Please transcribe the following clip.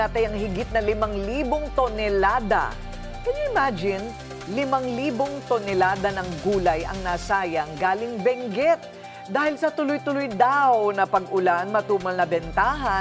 Natay ang higit na 5,000 tonelada. Can you imagine? 5,000 tonelada ng gulay ang nasayang galing Benguet. Dahil sa tuloy-tuloy daw na pag-ulan, matumal na bentahan,